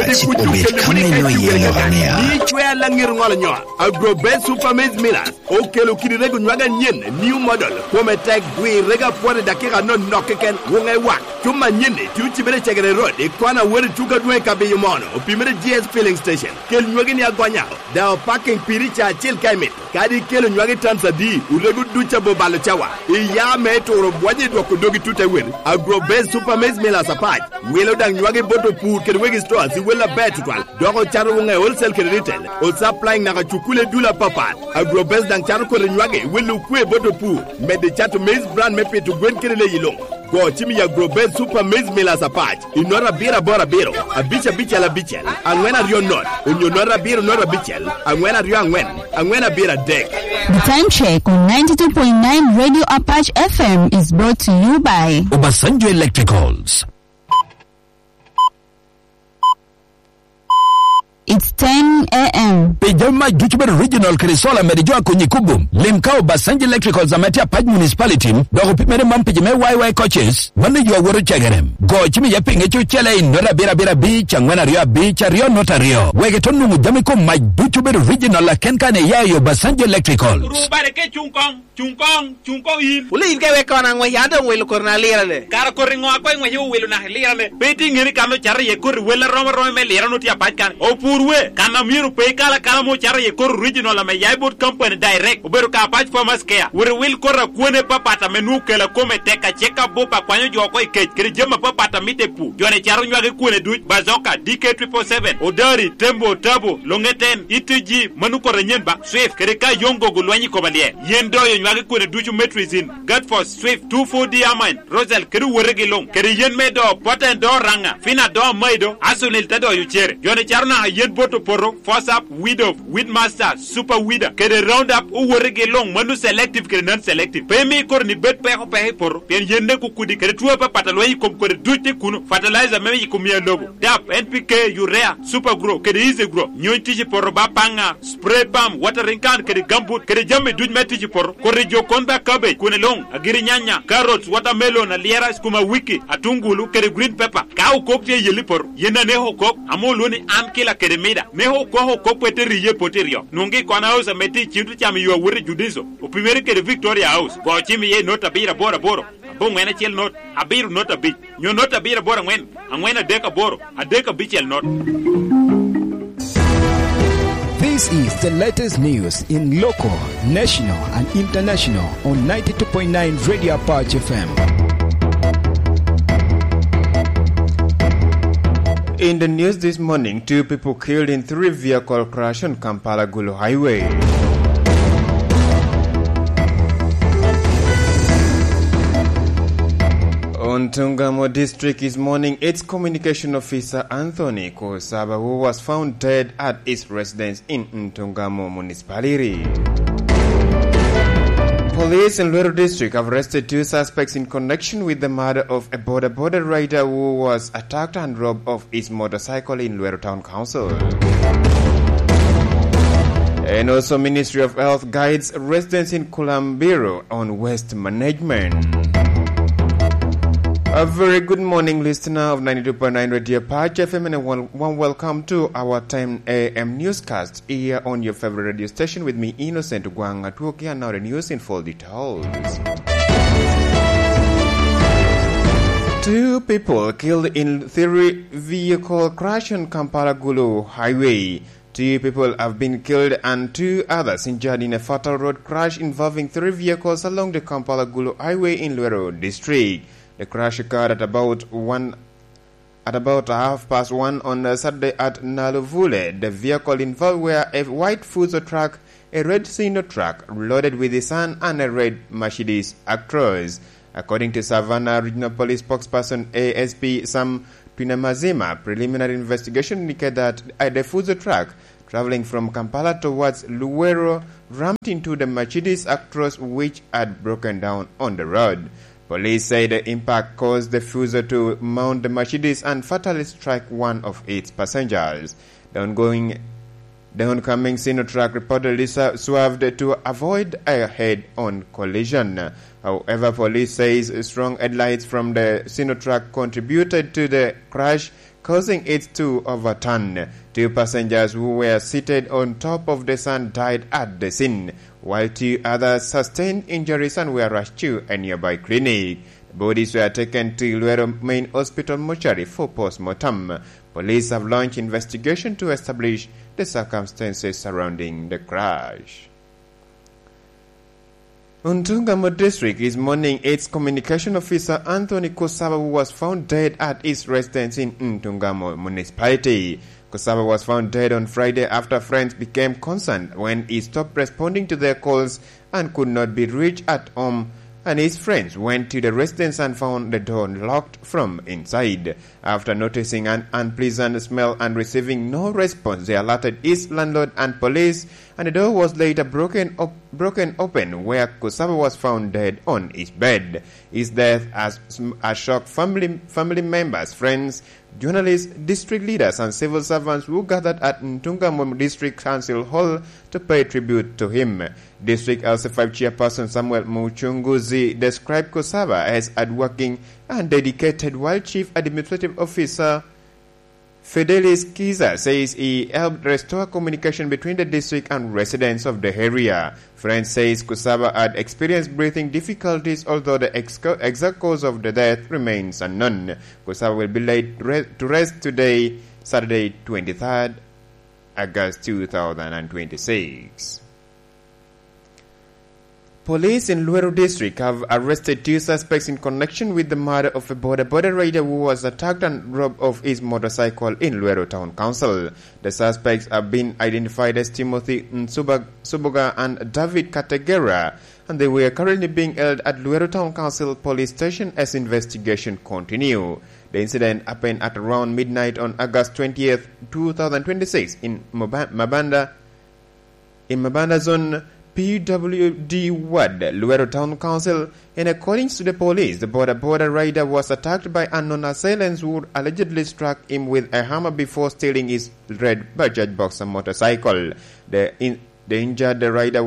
Apach obet kamenyo yenyo ganea. Ni chwe la ngir ngol nyo. Agrobest Super Maize Millers. Okelo kiri rego nywaga nyen new model. Kome tek dwi rega pwade dakika no nokeken wonge wak. Chuma nyene tuchi bere chegere road. Ikwana were chuka dwe kabe yumono. Opimere GS filling station. Kel nywagi ni agwanya. Dao parking piricha achil kaimit. Kadi kelo nywagi tansa di. Uregu ducha bobalo chawa. Iya metoro bwaje dwa kudogi tute win. Agrobest Super Maize Millers Apach. Welo dang nywagi boto pur kede wegi store. Si wela betutwal. Doko charo wonge wholesale kede retail. O supplying naka chukule dula papat. Agrobest dang charo kore nywagi. Welu kwe boto pur. Mede chato maize brand mepe tu gwen kede le yilong. Go chimi ya Agrobest Super Maize Millers Apach. Inora bira bora biro. Abicha bicha la bichel. Angwena rio not. Unyonora biro nora bichel. Angwena rio angwen. Angwena bira deck. The time check on 92.9 Radio Apach FM is brought to you by Obasanjo Electricals. It's 10 a.m. Pejama Juchber Regional Krisola Merijua Kunyikubum. Limkao Basanji Electrical Zamatia Paj Municipality. Dogo Pimere Mampijame YY coaches. Manajua Wuru Chagarem. Go Chimi Yaping Chele in Nora Bira Bira Beach and Rio Beach Rio Notario. Wegetonu Jamiko Maj Juchber Regional Kenkane Yayo Basanji Electrical. Rubareke Chungkong in. Uli inke wekona ngwe yado welu korna lira le. Kara koringo akwa ngwe yu welu na lira le. Beti ngiri kano chari ye kuri wela roma me lira no tia pajkan. Opurwe kana miru pe kala mo chari ye kuri regional me yaibot company direct. Uberu ka paj farmers care. Wuri wil kora kuone papata menu kela kome teka cheka bopa kwanyo jo ko ikech. Kiri jema papata mite pu. Jone charu nywage kuone duj bazoka DK777 Odari Tembo Tabo Longeten ITG manu kora nyenba Swift kiri ka yongo gulwanyi kobalie. Yendo yo nywage kuone duju metrizin Godforce Swift 24D Amine Rosel kiri werege long kiri yen medo poten do ranga fina do maido asunil tado yuchere jone charna yen boto poro force up widow Weedmaster Super Weeder kiri round up u werege long manu selective kiri non selective pemi kor ni bet peho pehe poro pen yende kukudi kiri tuwa pa pataloi kom kore dute kuno fertilizer meme yikumia lobo DAP NPK Urea Super Grow kiri easy grow nyontichi poro bapanga spray palm watering can kiri gambut kiri jamme duj metiji poro kore jo konda cabbage kune long agiri nyanya carrots watermelon aliera skuma wiki atungulu kere green pepper ka ukok ye yelipor yena ne hokok amoluni ankila kere mida ne hokok peteri ye poterio nungi kwana house meti chintu chami yo wuri judizo upimeri kere Victoria House go chimi ye nota bira bora boro bongwena chel not abiru nota bi nyo nota bira bora ngwen angwena deka boro adeka bichel not. This is the latest news in local, national, and international on 92.9 Radio Apach FM. In the news this morning, 2 people killed in 3 vehicle crash on Kampala-Gulu Highway. On Ntungamo district is mourning its communication officer Anthony Kosaba, who was found dead at his residence in Ntungamo municipality. Police in Lwero district have arrested 2 suspects in connection with the murder of a border rider who was attacked and robbed of his motorcycle in Lwero Town Council. And also Ministry of Health guides residents in Kulambiro on waste management. A very good morning, listener of 92.9 Radio Apach FM, and a warm welcome to our 10 a.m. newscast here on your favorite radio station with me, Innocent Gwang Atuoki, and now the news in full details. 2 people killed in 3 vehicle crash on Kampala-Gulu Highway. 2 people have been killed and 2 others injured in a fatal road crash involving 3 vehicles along the Kampala-Gulu Highway in Lwero district. The crash occurred at about 1:30 on Saturday at Naluvule. The vehicle involved were a white Fuso truck, a red Sino truck loaded with the sand, and a red Mercedes Actros. According to Savannah Regional Police spokesperson ASP Sam Twinamazima, preliminary investigation indicated that the Fuso truck traveling from Kampala towards Luwero rammed into the Mercedes Actros, which had broken down on the road. Police say the impact caused the Fuso to mount the Mercedes and fatally strike one of its passengers. The oncoming Sino truck reportedly swerved to avoid a head-on collision. However, police says strong headlights from the Sino truck contributed to the crash, causing it to overturn. 2 passengers who were seated on top of the sand died at the scene, while 2 others sustained injuries and were rushed to a nearby clinic. The bodies were taken to Luero Main Hospital mortuary for post-mortem. Police have launched investigation to establish the circumstances surrounding the crash. Ntungamo District is mourning its communication officer Anthony Kosaba, who was found dead at his residence in Ntungamo Municipality. Kosaba was found dead on Friday after friends became concerned when he stopped responding to their calls and could not be reached at home, and his friends went to the residence and found the door locked from inside. After noticing an unpleasant smell and receiving no response, they alerted his landlord and police, and the door was later broken open, where Kosaba was found dead on his bed. His death has shocked family members, friends, journalists, district leaders, and civil servants who gathered at Ntungamo District Council Hall to pay tribute to him. District LC5 Chairperson Samuel Muchunguzi described Kosaba as hardworking and dedicated, while Chief Administrative Officer Fidelis Kiza says he helped restore communication between the district and residents of the area. Friends says Kosaba had experienced breathing difficulties, although the exact cause of the death remains unknown. Kosaba will be laid to rest today, Saturday, 23rd August 2026. Police in Luero District have arrested 2 suspects in connection with the murder of a border rider who was attacked and robbed of his motorcycle in Luero Town Council. The suspects have been identified as Timothy Nsuboga and David Kategera, and they were currently being held at Luero Town Council Police Station as investigation continues. The incident happened at around midnight on August 20th, 2026 in Mabanda Zone PWD Ward, Luero Town Council. In accordance to the police, the border rider was attacked by unknown assailants who allegedly struck him with a hammer before stealing his red Bajaj Boxer motorcycle. The injured rider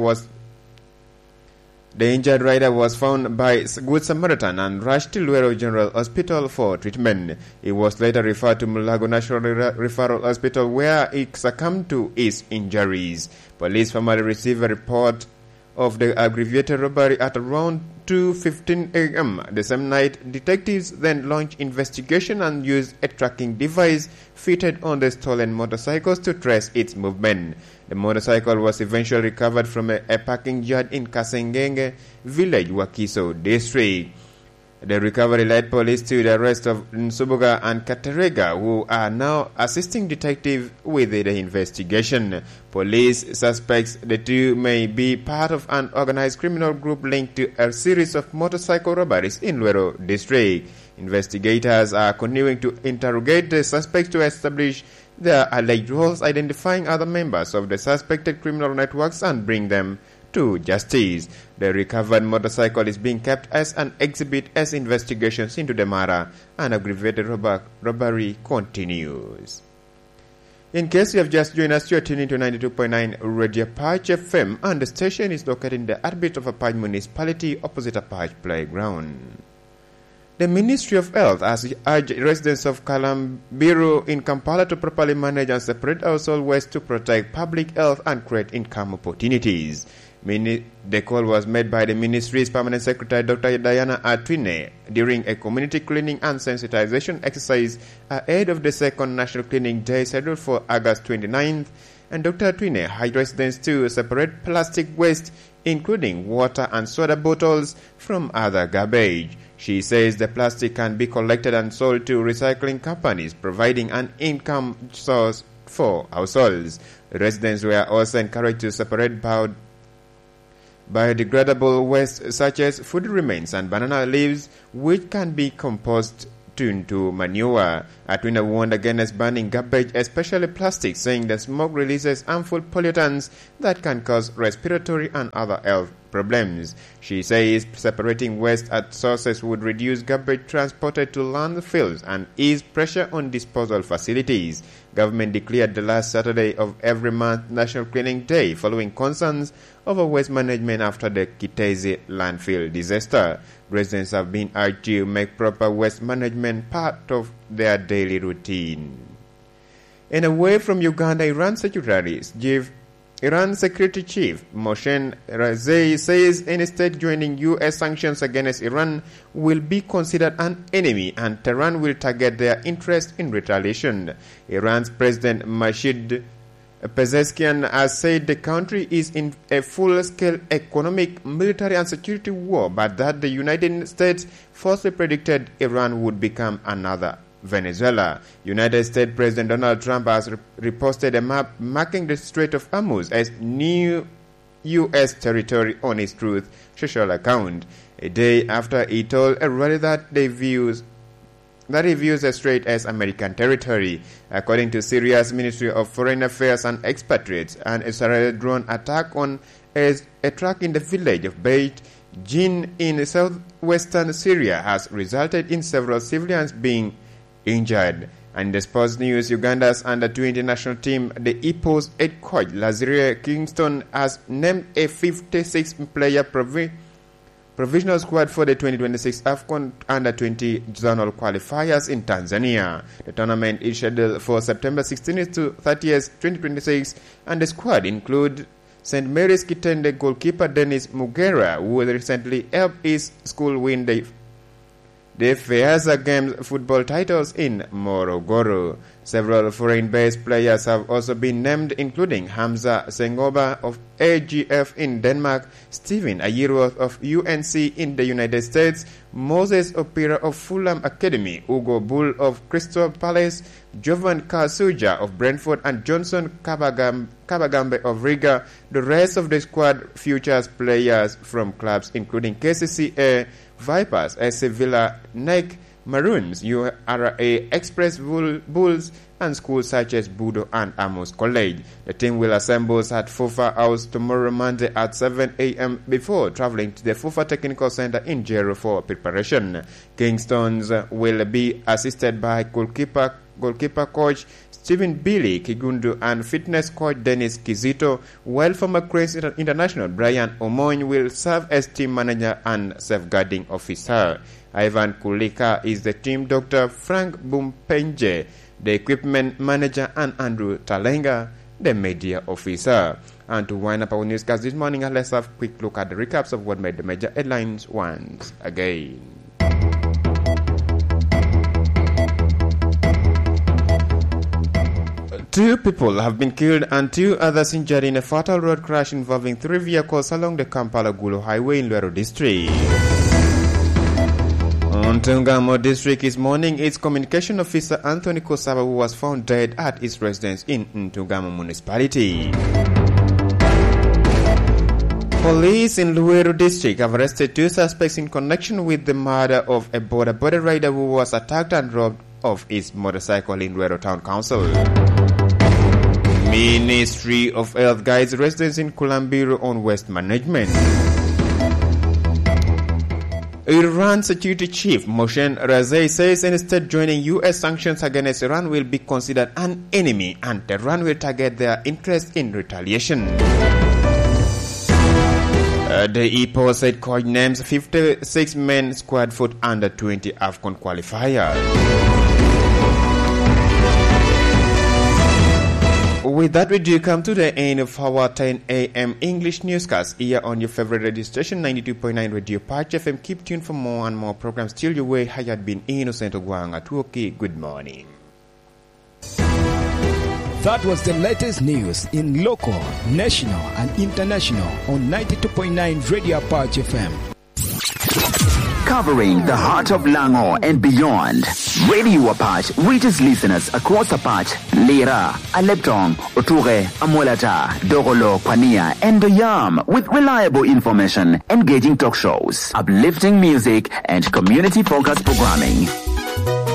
was found by Good Samaritan and rushed to Luero General Hospital for treatment. He was later referred to Mulago National Referral Hospital, where he succumbed to his injuries. Police formally received a report of the aggravated robbery at around 2:15 a.m. The same night. Detectives then launched investigation and used a tracking device fitted on the stolen motorcycles to trace its movement. The motorcycle was eventually recovered from a parking yard in Kasengenge village, Wakiso district. The recovery led police to the arrest of Nsuboga and Katerega, who are now assisting detectives with the investigation. Police suspects the 2 may be part of an organized criminal group linked to a series of motorcycle robberies in Luero district. Investigators are continuing to interrogate the suspects to establish their alleged roles, identifying other members of the suspected criminal networks and bring them to justice. The recovered motorcycle is being kept as an exhibit as investigations into the murder and aggravated robbery continues. In case you have just joined us, you are tuning to 92.9 Radio Apache FM, and the station is located in the heartbeat of Apache Municipality opposite Apache Playground. The Ministry of Health has urged residents of Kalambiru in Kampala to properly manage and separate household waste to protect public health and create income opportunities. The call was made by the Ministry's Permanent Secretary, Dr. Diana Atwine, during a community cleaning and sensitization exercise ahead of the second National Cleaning Day scheduled for August 29th. And Dr. Atwine urged residents to separate plastic waste, including water and soda bottles, from other garbage. She says the plastic can be collected and sold to recycling companies, providing an income source for households. Residents were also encouraged to separate biodegradable waste such as food remains and banana leaves, which can be composted into manure. Atwina warned against burning garbage, especially plastic, saying the smoke releases harmful pollutants that can cause respiratory and other health problems. She says separating waste at sources would reduce garbage transported to landfills and ease pressure on disposal facilities. government declared the last Saturday of every month National Cleaning Day following concerns over waste management after the Kitezi landfill disaster. Residents have been urged to make proper waste management part of their daily routine. And away from Uganda, Iran Secretary Chief Moshe Razei says instead joining U.S. sanctions against Iran will be considered an enemy and Tehran will target their interest in retaliation. Iran's President Masih Pezeshkian has said the country is in a full-scale economic, military and security war, but that the United States falsely predicted Iran would become another Venezuela. United States President Donald Trump has reposted a map marking the Strait of Hormuz as new U.S. territory on his Truth social account, a day after he told a rally that he views the strait as American territory. According to Syria's Ministry of Foreign Affairs and Expatriates, an Israeli drone attack on a truck in the village of Beit Jin in southwestern Syria has resulted in several civilians being injured. And the sports news, Uganda's under-20 national team, the Ipo's head coach Lazire Kingston has named a 56-player provisional squad for the 2026 AFCON under-20 zonal qualifiers in Tanzania. The tournament is scheduled for September 16th to 30th, 2026, and the squad include St. Mary's Kitende goalkeeper Dennis Mugera, who recently helped his school win the Feaza Games football titles in Morogoro. Several foreign-based players have also been named, including Hamza Sengoba of AGF in Denmark, Stephen Ayirworth of UNC in the United States, Moses Opira of Fulham Academy, Ugo Bull of Crystal Palace, Jovan Kasuja of Brentford, and Johnson Kabagambe of Riga. The rest of the squad features players from clubs including KCCA, Vipers, AC Villa, NEC, Maroons, URA Express Bulls, and schools such as Budo and Amos College. The team will assemble at FUFA House tomorrow Monday at 7 a.m. before traveling to the FUFA Technical Center in Jero for preparation. Kingstones will be assisted by goalkeeper coach Stephen Billy Kigundu and fitness coach Dennis Kizito, while former Cranes international Brian Omoy will serve as team manager and safeguarding officer. Ivan Kulika is the team doctor, Frank Bumpenje the equipment manager, and Andrew Talenga the media officer. And to wind up our newscast this morning, let's have a quick look at the recaps of what made the major headlines once again. Two people have been killed and 2 others injured in a fatal road crash involving 3 vehicles along the Kampala-Gulu Highway in Lwero District. On Ntungamo District this morning, its communication officer Anthony Kosaba was found dead at his residence in Ntungamo Municipality. Police in Lwero District have arrested 2 suspects in connection with the murder of a border rider who was attacked and robbed of his motorcycle in Lwero Town Council. Ministry of Health guides residents in Kulambiru on waste management. Iran Security Chief Moshe Razei says instead joining U.S. sanctions against Iran will be considered an enemy and Tehran will target their interest in retaliation. The EPO said coach names 56-men squad for under-20 AFCON qualifier. With that, we do come to the end of our 10 a.m. English newscast here on your favorite radio station, 92.9 Radio Patch FM. Keep tuned for more and more programs. Till your way, I had been Innocent Ogwang at Woki. Good morning. That was the latest news in local, national, and international on 92.9 Radio Patch FM. Covering the heart of Lango and beyond. Radio Apache reaches listeners across Apache, Lira, Aleptong, Oture, Amolata, Dogolo, Pania, and Doyam with reliable information, engaging talk shows, uplifting music, and community-focused programming.